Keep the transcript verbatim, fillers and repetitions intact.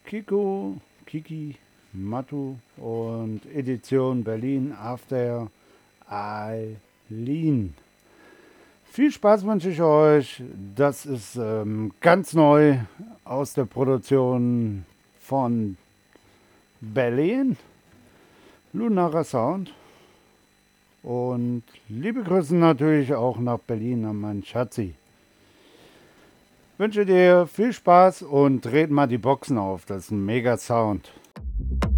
Kiko, Kiki, Matu und Edition Berlin After Eileen. Viel Spaß wünsche ich euch. Das ist ähm, ganz neu aus der Produktion von Berlin, Lunarer Sound. Und liebe Grüße natürlich auch nach Berlin an meinen Schatzi. Wünsche dir viel Spaß und dreht mal die Boxen auf. Das ist ein mega Sound.